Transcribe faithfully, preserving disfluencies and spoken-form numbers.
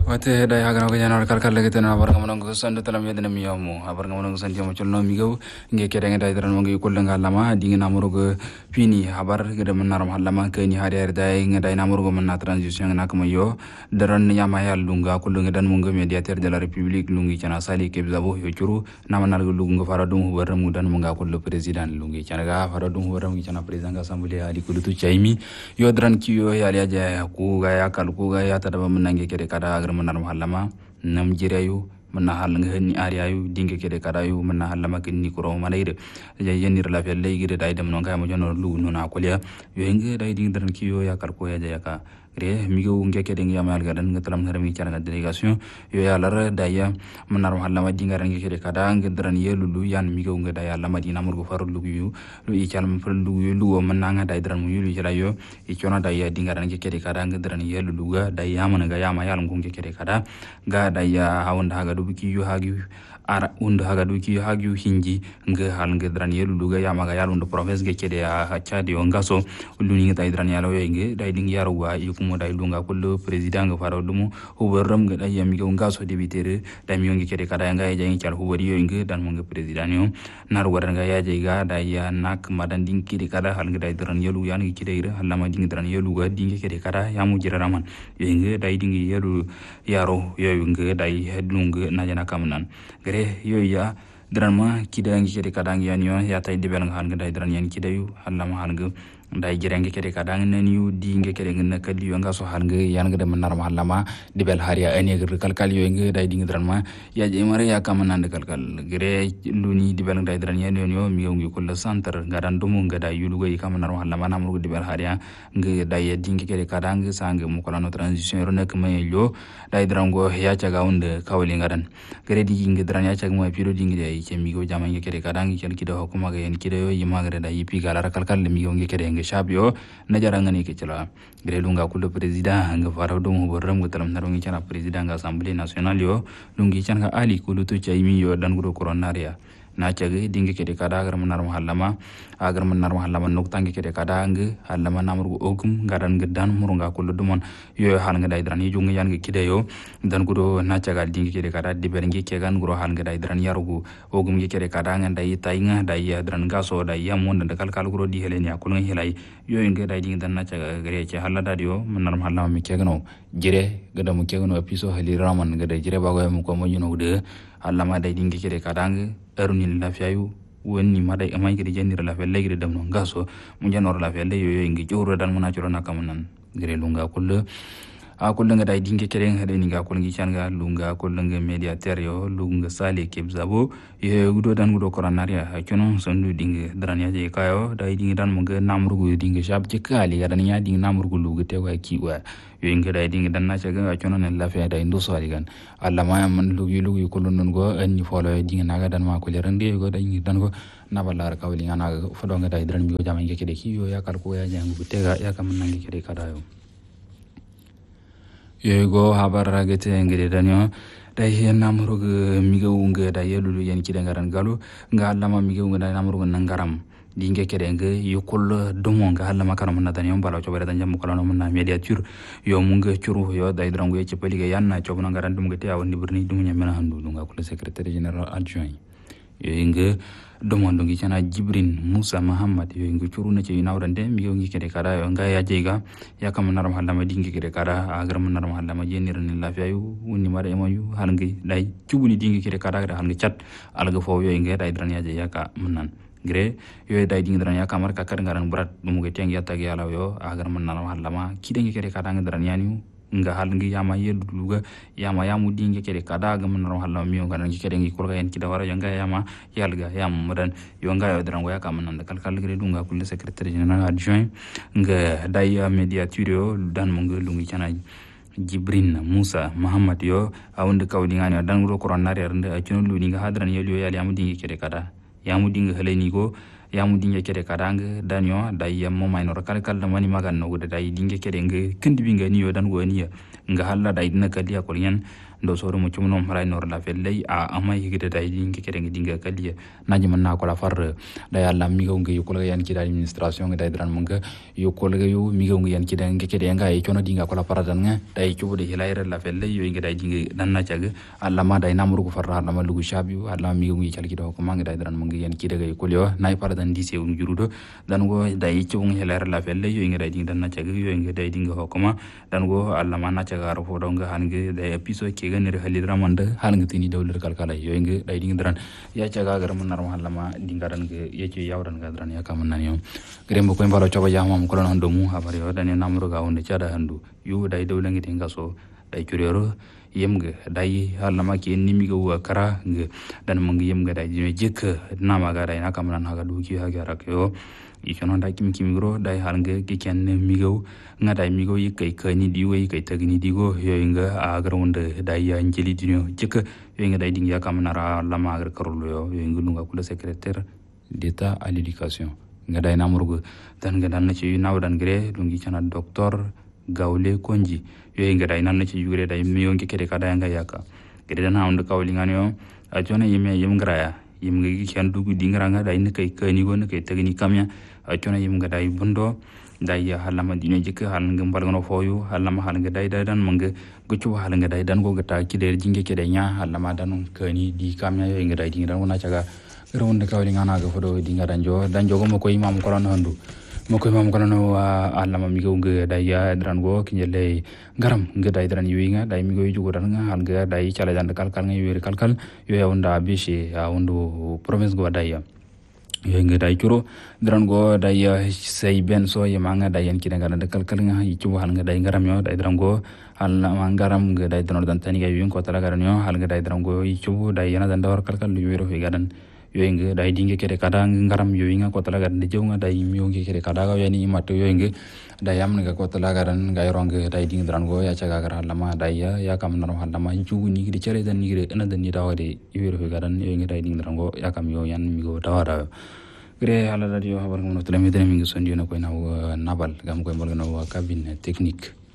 Wate dai hagan ko janar kal kal lagi tena abar ngamon ko sandu talam yedena miyamu abar ngamon ko santi mo cholno migaw nge kede nge dai dran mo ngi kullu ngalama dinga namuru go fini habar gede men naram halama ke ni hari dai nge dai namuru go men na transition na ko yo daran nyama ya lunga kullu nge dan mo ngi mediateur de la republique lungi chana sali ke bizabo yo churu namanal go lunga fara dum war mu dan mo nga kullu president lungi chana ga fara dum war mu chana president assembly ali kullu tu chaimi yo dran ki yo ya ya ku ga ya kal ku ga ya tada men nange kede kada menar halama nam jirayu mana hal ngani ariayu dinge kede kadayu mana halama kinni kuro malaire ya yenir la felle gide dai dem non kay mo jono lu nuna kolya yo nge dai ding dan kiyo ya kar ko ya ya ka re migo nge kede ngi amal gadan ngatlam ngara mi cara delegation yo ya lar daya menar halama dinga rangi kede kada nge dran yelulu yan migo nge daya lama dina murgo faru lu yu lu i calm fal lu yu lu mana nga dai dran mu yu jira yo i chona daya dinga rangi kede kada nge dran yelulu ga daya mana ga ya ma yal nge kede kada ga daya hawanda haga duki yu hagi ara undu haga duki yu hagi hinji nge hal nge dran yelulu ga ya ma ga yal undu province ge kede a chadi o ngaso lu ni dai dran yalo yo nge dai ding yaro wa yu mo dai lunga kullu president ga faro dumu hubaram ga dai yami ga ngaso debitere dai mi nge kede kada nga ya ngi chal hubari yo nge dan mo nge president yo nar waran ga ya je ga dai ya nak madan ding kede kada hal nge dai dran yelu ya ngi kede ira hal ma ding dran yelu ga ding kede kada ya mu jira raman yo nge dai ding yelu yaro yo nge dai hedlung na jana kamnan gere yo ya dran ma kida ngi kede kada ngi yan yo ya tay debel nga hal nge dai dran yan kede yu hal ma hal nge dai jirenge kede kada ngen yu di nge kede ngen kali yo nga so hal nge yan nge de menar ma lama debel haria ene gere kal kal yo nge dai ding dran ma ya je mare ya kamnan de kal kal gere luni debel dai dran yan yo mi ngi ko la center ngadan dumu nga dai yulu go kamnar ma lama namru debel haria nge dai dinge kede kada nge sange mu ko no transition ro nek may yo dai dran go ya caga unde kawli ngadan gere di nge dran ya caga mo piro dinge dai ke mi go jama nge kede kada nge kel kido hukuma ga yen kido yo yima gere dai pi galara kal kal mi go nge kede shabyo na jaranga ni ke chala gre lunga kullu president nga faro dum borram go talam narongi chana president ga assemblée nationale yo lungi chana ali kullu tu chaymi yo dan go coronaria na chage dinge kede kada agar menar mahallama agar menar mahallama nok tangi kede kada nge hallama namru ogum garan gedan murunga kullu dumon yo hal nga dai dran yunga yan nge kide yo dan go na chagal dinge kede kada diber nge kegan gro hal nga dai dran yarugo ogum nge kede kada nga dai tainga dai ya dran gaso dai ya mon da kal kal gro di heleni akul nge helai yo nge dai dinge dan na chaga gare che halada dio menar mahallama mi kegano jire gada mu kegano episo hali raman gada jire bago mu ko mo yuno de allama dai dinge kede kada nge eruni lafiyayu wonni madai amay kedi jannira la felle gede damno ngaso mu janor la felle yo yo ngi jowro dan muna joro nakamunan gere lunga kullu a kullu nga dai dinge kede ngade ni ga kullu ngi changa lunga kullu nga mediateur yo lunga sale kebzabo yo gudo dan gudo koranaria hakuno sondu dinge dran ya je kayo dai dinge dan mo ga namrugo dinge shab je kali ga dan ya dinge namrugo lugo te wa kiwa yo ngi dai dinge dan na chaga hakuno ne lafiya dai ndo so aligan alla ma man lugi lugi kullu non go anni folo dinge naga dan ma ko lerande go dai ngi dan go nabalar kawli ngana fodo nga dai dran mi go jama ngi kede kiyo ya kal ko ya jangu tega ya kam nangi kede kadayo yego habar ragete ngede danyo dai hen namru ge migo nge dai yelulu yen kide ngaran galu nga allama migo nge dai namru nangaram dinge kede nge yukul dumo nga allama karam na danyo balo chobere dan jam ko no na mediature yo munge churu yo dai drango ye chepeli ge yanna chobna ngaran dum ge te awni burni dum nyamena handu nga ko secrétaire général adjoint yo nge domondo ngi chana Jibrin Musa Muhammad yo ngi churu na ci nawrande mi yo ngi kede kada yo nga ya jega ya kam naram halama dingi kede kada agar naram halama jenir ni lafiya yu woni mare mo yu hal ngi dai cubuni dingi kede kada hal ngi chat alga fo yo ngi dai dran ya je ya ka manan gre yo dai dingi dran ya kamar ka kar ngaran brat dum ge tengi yatta ge ala yo agar naram halama kide ngi kede kada ngi dran yani nga hal ngi yama yeluga yama yamu dinge kede kada ga mun ro hallo mi nga ngi kede ngi kurga en kida wara yanga yama yalga yam mudan yo nga yo dran go yakam nan kal kal gre dunga kulle secrétaire général adjoint nga daya mediature dan mo ngi lungi chana Jibrin Musa Muhammad yo awunde kawdi ngani dan ro coronari arnde acino lu ni nga hadran yelu yali yamu dinge kede kada yamu dinge heleni go yamu dinge kede kadang danyo dai yammo minor kal kal mani magan no de dai dinge kede nge kendi binga niyo dan go niya nga halla da idina kaliya kolyan ndo soro mo chumno mara nor la fellay a ama higide da idin ke kere ngidinga kaliya naji man na ko la far da yalla mi go ngi ko la yan ki da administration da idran munga yo ko la yo mi go ngi yan ki da ngi kede nga e chono dinga ko la paradan nga da e chubude hilayra la fellay yo ngi da dinga dan na chaga alla ma da namru ko farra na malugu shabi alla mi go ngi chalki do ko manga da idran munga yan ki daga ko yo nay paradan di se un jurudo dan go da e chubun hilayra la fellay yo ngi da dinga dan na chaga yo ngi da dinga hokoma dan go alla ma na chaga ro fo do nga hange da episo ke ganir halidra manda halnga tini dawlar kalkala yo ngi da dinga dran ya chaga gar mun nar mahallama dingaran ge yece yawran ga dran ya kam nan yo grembo ko mbaro choba jama ko non do mu habari yo dan namru ga wonde cada handu yo dai dawla ngi tinga so dai curero yemge dai hallama ke nimi go kara nge dan mangi yemge dai jime jek nama ga dai na kam nan haga du ki haga rakyo ikono dai kim kim gro dai halnge ke ken migo nga dai migo yikai kani diwe yikai tagni digo yo inga agar wonde dai ya njeli dinyo jek yo inga dai dinga kam nara lama agar karolo yo yo inga lunga kula secrétaire d'état à l'éducation nga dai namrugo dan nga dan ci naw dan gre lungi chana docteur gawle konji yo inga dai nan ci jure dai miyo ngi kede kada nga yaka gede dan hawnde kawli ngani yo a jona yime yim graya yim ngi ken dugu dingra nga dai ne kay kani go ne kay tagni kamya a jona yim nga dai bundo dai ya halama dine jik hal ngam balgono foyu halama hal nga dai dai dan manga gucu hal nga dai dan go gata ki der jinge kede nya halama dan kani di kamya yo inga dai dingra wona caga ronde kawli ngana ga fodo dinga danjo danjo go mo ko imam ko ron handu mo ko imam ko no allama mi go nge dai ya dran go kinjele garam nge dai dran yuinga dai mi go yugo dan nga hal ga dai chala jand kal kal ngi wer kal kal yo ya onda bishi ya ondo province go dai ya yo nge dai churo dran go dai ya sei ben so ya manga dai yan kidanga dan kal kal nga yichu hal nga dai garam yo dai dran go hal mangaram nge dai dran dan tani ga yuin ko tala garan yo hal nga dai dran go yichu dai yana dan dawar kal kal yo ro fi gadan yoyinge dai dinge kere kada ngaram yoyinga ko tala garan de jonga dai miyonge kere kada ga yani matto yoyinge dai amne ga ko tala garan ga yoronge dai dinge dran go ya caga gar halama dai ya ya kam naro halama jugu ni gidi cere dan ni gidi ena dan ni dawade yero fe garan yoyinge dai dinge dran go ya kam yo yan mi go dawara gre hala radio habar ngono tele medre mi ngi sondi na ko na nabal gam ko mbol no cabine technique